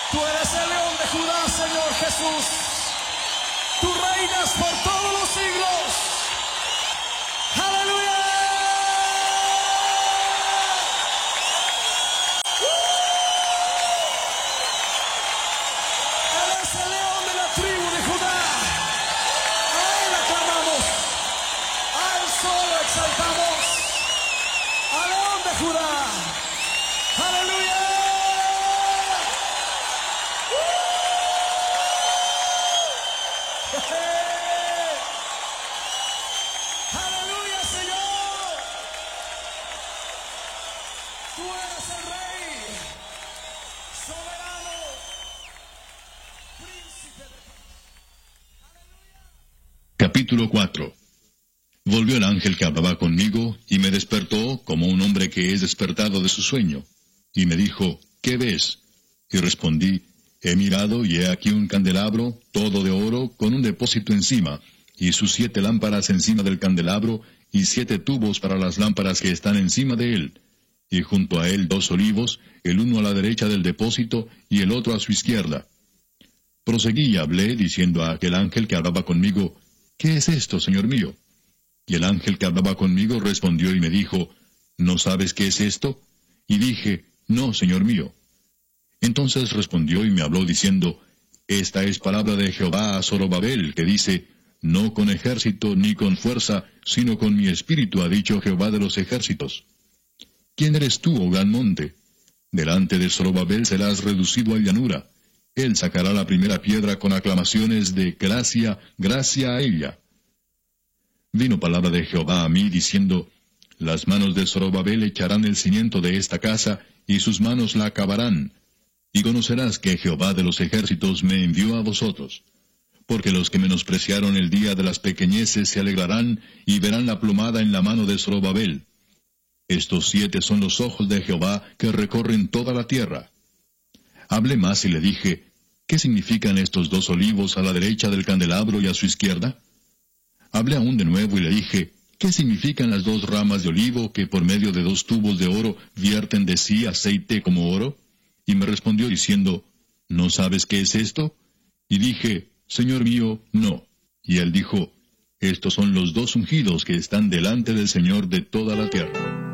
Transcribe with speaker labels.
Speaker 1: Tú eres el león de Judá, Señor Jesús. Tú reinas por todos los siglos. ¡Aleluya! Él es el león de la tribu de Judá. A Él aclamamos. A Él solo exaltamos. Al león de Judá. ¡Aleluya! ¡Aleluya, Señor! Tú eres el Rey, soberano, príncipe de paz.
Speaker 2: Capítulo 4. Volvió el ángel que hablaba conmigo, y me despertó como un hombre que es despertado de su sueño. Y me dijo, ¿qué ves? Y respondí, he mirado, y he aquí un candelabro, todo de oro, con un depósito encima, y sus 7 lámparas encima del candelabro, y 7 tubos para las lámparas que están encima de él. Y junto a él 2 olivos, el uno a la derecha del depósito, y el otro a su izquierda. Proseguí y hablé, diciendo a aquel ángel que hablaba conmigo, ¿qué es esto, Señor mío? Y el ángel que hablaba conmigo respondió y me dijo, ¿no sabes qué es esto? Y dije, no, Señor mío. Entonces respondió y me habló diciendo, esta es palabra de Jehová a Zorobabel, que dice, no con ejército ni con fuerza, sino con mi espíritu, ha dicho Jehová de los ejércitos. ¿Quién eres tú, oh gran monte? Delante de Zorobabel serás reducido a llanura. Él sacará la primera piedra con aclamaciones de gracia, gracia a ella. Vino palabra de Jehová a mí, diciendo, las manos de Zorobabel echarán el cimiento de esta casa, y sus manos la acabarán. Y conocerás que Jehová de los ejércitos me envió a vosotros. Porque los que menospreciaron el día de las pequeñeces se alegrarán, y verán la plomada en la mano de Zorobabel. Estos 7 son los ojos de Jehová que recorren toda la tierra. Hablé más y le dije, ¿qué significan estos 2 olivos a la derecha del candelabro y a su izquierda? Hablé aún de nuevo y le dije, ¿qué significan las 2 ramas de olivo que por medio de 2 tubos de oro vierten de sí aceite como oro? Y me respondió diciendo, ¿no sabes qué es esto? Y dije, Señor mío, no. Y él dijo, estos son los 2 ungidos que están delante del Señor de toda la tierra.